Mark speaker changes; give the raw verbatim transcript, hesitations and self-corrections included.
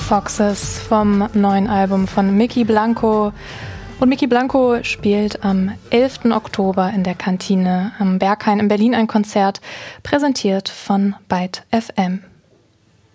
Speaker 1: Foxes vom neuen Album von Mickey Blanco. Und Mickey Blanco spielt am elften Oktober in der Kantine am Berghain in Berlin ein Konzert, präsentiert von Byte F M.